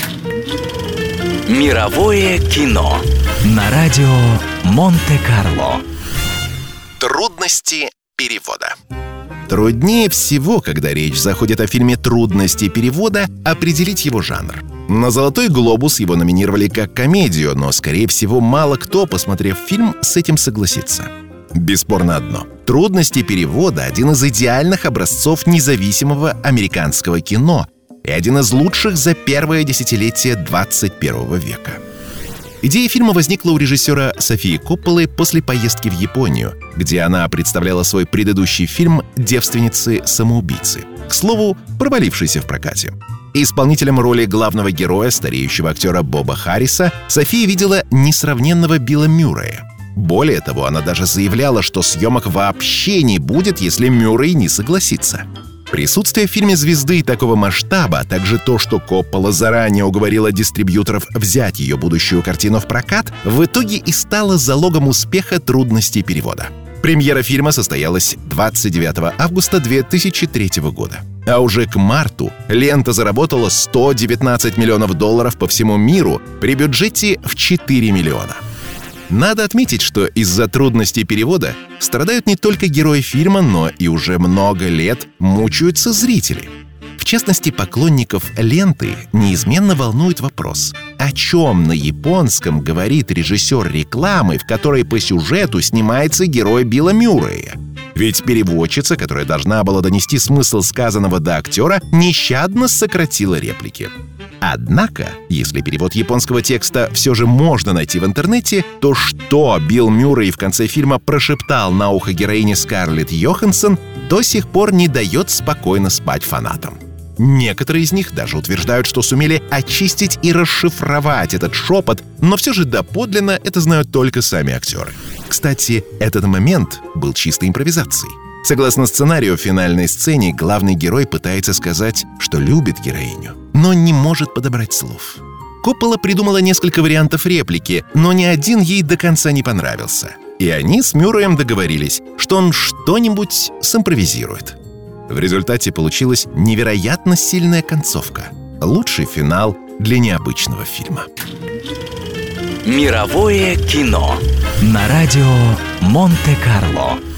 Мировое кино на радио Монте-Карло. Трудности перевода. Труднее всего, когда речь заходит о фильме «Трудности перевода», определить его жанр. На «Золотой глобус» его номинировали как комедию, но, скорее всего, мало кто, посмотрев фильм, с этим согласится. Бесспорно одно. «Трудности перевода» — один из идеальных образцов независимого американского кино и один из лучших за первое десятилетие 21 века. Идея фильма возникла у режиссера Софии Копполы после поездки в Японию, где она представляла свой предыдущий фильм «Девственницы-самоубийцы», к слову, провалившийся в прокате. Исполнителем роли главного героя, стареющего актера Боба Харриса, София видела несравненного Билла Мюррея. Более того, она даже заявляла, что съемок вообще не будет, если Мюррей не согласится. Присутствие в фильме звезды такого масштаба, а также то, что Коппола заранее уговорила дистрибьюторов взять ее будущую картину в прокат, в итоге и стало залогом успеха «Трудностей перевода». Премьера фильма состоялась 29 августа 2003 года. А уже к марту лента заработала $119 миллионов по всему миру при бюджете в 4 миллиона. Надо отметить, что из-за трудностей перевода страдают не только герои фильма, но и уже много лет мучаются зрители. В частности, поклонников ленты неизменно волнует вопрос: о чем на японском говорит режиссер рекламы, в которой по сюжету снимается герой Билла Мюррея? Ведь переводчица, которая должна была донести смысл сказанного до актера, нещадно сократила реплики. Однако, если перевод японского текста все же можно найти в интернете, то что Билл Мюррей в конце фильма прошептал на ухо героине Скарлетт Йоханссон, до сих пор не дает спокойно спать фанатам. Некоторые из них даже утверждают, что сумели очистить и расшифровать этот шепот, но все же доподлинно это знают только сами актеры. Кстати, этот момент был чистой импровизацией. Согласно сценарию, в финальной сцене главный герой пытается сказать, что любит героиню, но не может подобрать слов. Коппола придумала несколько вариантов реплики, но ни один ей до конца не понравился. И они с Мюрреем договорились, что он что-нибудь симпровизирует. В результате получилась невероятно сильная концовка. Лучший финал для необычного фильма. Мировое кино на радио Монте-Карло.